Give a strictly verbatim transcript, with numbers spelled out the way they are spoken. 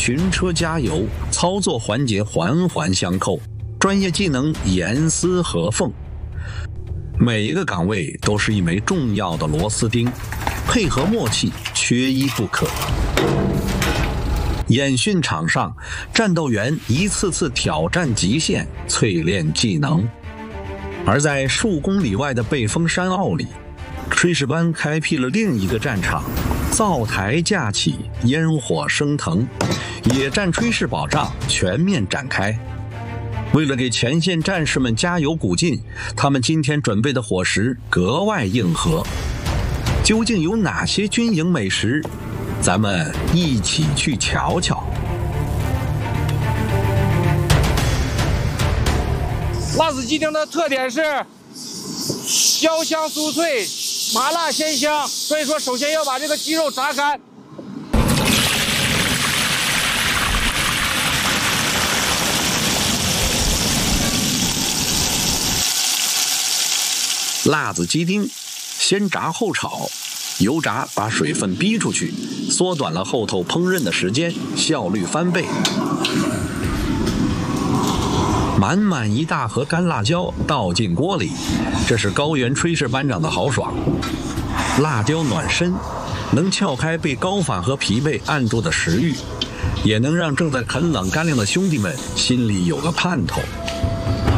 寻车加油，操作环节环环相扣，专业技能严丝合缝。每一个岗位都是一枚重要的螺丝钉，配合默契缺一不可。演训场上，战斗员一次次挑战极限，淬炼技能；而在数公里外的背风山坳里，炊事班开辟了另一个战场，灶台架起，烟火升腾，野战炊事保障全面展开。为了给前线战士们加油鼓劲，他们今天准备的伙食格外硬核。究竟有哪些军营美食？咱们一起去瞧瞧。 辣子鸡丁的特点是焦香酥脆，麻辣鲜香，所以说首先要把这个鸡肉炸干。 辣子鸡丁先炸后炒，油炸把水分逼出去，缩短了后头烹饪的时间，效率翻倍。满满一大盒干辣椒倒进锅里，这是高原炊事班长的豪爽。辣椒暖身，能撬开被高反和疲惫按住的食欲，也能让正在啃冷干粮的兄弟们心里有个盼头。